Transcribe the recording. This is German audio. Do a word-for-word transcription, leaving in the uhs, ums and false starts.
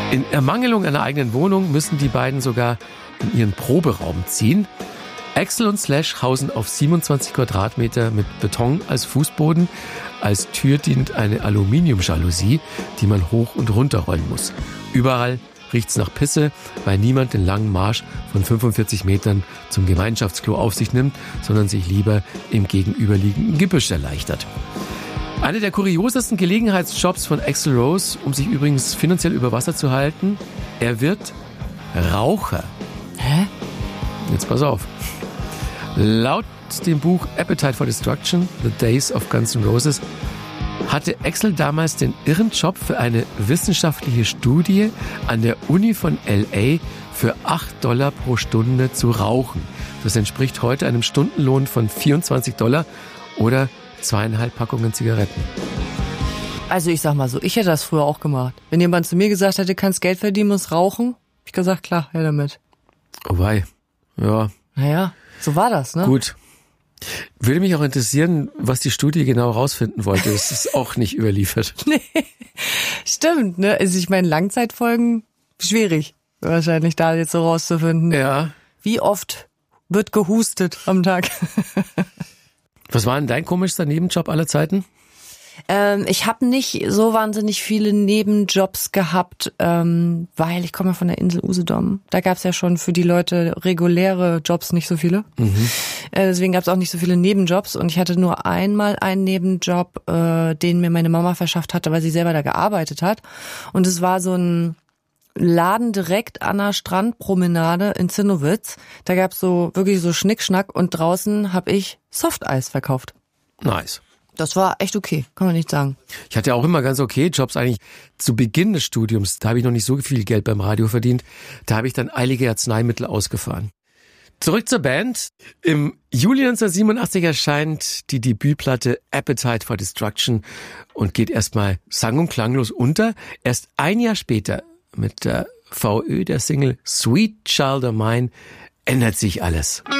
In Ermangelung einer eigenen Wohnung müssen die beiden sogar in ihren Proberaum ziehen. Axl und Slash hausen auf siebenundzwanzig Quadratmeter mit Beton als Fußboden. Als Tür dient eine Aluminiumjalousie, die man hoch und runter rollen muss. Überall riecht's nach Pisse, weil niemand den langen Marsch von fünfundvierzig Metern zum Gemeinschaftsklo auf sich nimmt, sondern sich lieber im gegenüberliegenden Gebüsch erleichtert. Einer der kuriosesten Gelegenheitsjobs von Axl Rose, um sich übrigens finanziell über Wasser zu halten, er wird Raucher. Hä? Jetzt pass auf. Laut dem Buch Appetite for Destruction, The Days of Guns N' Roses, hatte Axl damals den irren Job für eine wissenschaftliche Studie an der Uni von L A für acht Dollar pro Stunde zu rauchen. Das entspricht heute einem Stundenlohn von vierundzwanzig Dollar oder zweieinhalb Packungen Zigaretten. Also ich sag mal so, ich hätte das früher auch gemacht. Wenn jemand zu mir gesagt hätte, du kannst Geld verdienen, musst rauchen, hab ich gesagt, klar, her damit. Oh wei, ja. Naja, so war das, ne? Gut. Würde mich auch interessieren, was die Studie genau rausfinden wollte. Das ist auch nicht überliefert. Nee, stimmt, ne? Also ich meine, Langzeitfolgen, schwierig, wahrscheinlich da jetzt so rauszufinden. Ja. Wie oft wird gehustet am Tag? Was war denn dein komischster Nebenjob aller Zeiten? Ähm, ich habe nicht so wahnsinnig viele Nebenjobs gehabt, ähm, weil ich komme ja von der Insel Usedom. Da gab's ja schon für die Leute reguläre Jobs nicht so viele. Mhm. Äh, deswegen gab's auch nicht so viele Nebenjobs. Und ich hatte nur einmal einen Nebenjob, äh, den mir meine Mama verschafft hatte, weil sie selber da gearbeitet hat. Und es war so ein Laden direkt an der Strandpromenade in Zinnowitz. Da gab's so wirklich so Schnickschnack und draußen habe ich Softeis verkauft. Nice. Das war echt okay, kann man nicht sagen. Ich hatte ja auch immer ganz okay Jobs eigentlich zu Beginn des Studiums. Da habe ich noch nicht so viel Geld beim Radio verdient. Da habe ich dann eilige Arzneimittel ausgefahren. Zurück zur Band. Im Juli neunzehnhundertsiebenundachtzig erscheint die Debütplatte Appetite for Destruction und geht erstmal sang- und klanglos unter. Erst ein Jahr später mit der V Ö der Single Sweet Child of Mine ändert sich alles.